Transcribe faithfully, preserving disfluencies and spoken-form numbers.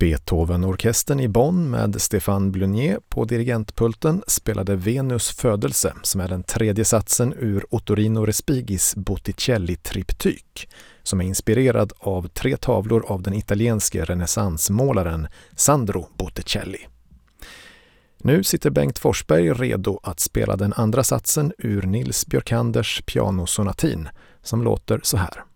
Beethoven-orkestern i Bonn med Stéphane Blunier på dirigentpulten spelade Venus födelse, som är den tredje satsen ur Ottorino Respigis Botticelli-triptyk, som är inspirerad av tre tavlor av den italienske renässansmålaren Sandro Botticelli. Nu sitter Bengt Forsberg redo att spela den andra satsen ur Nils Björkanders pianosonatin, som låter så här.